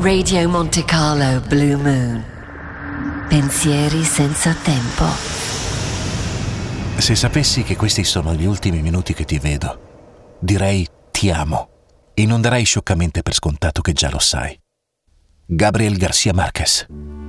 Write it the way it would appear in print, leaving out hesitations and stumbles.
Radio Monte Carlo Blue Moon. Pensieri senza tempo. Se sapessi che questi sono gli ultimi minuti che ti vedo, direi ti amo e non darei scioccamente per scontato che già lo sai. Gabriel García Márquez.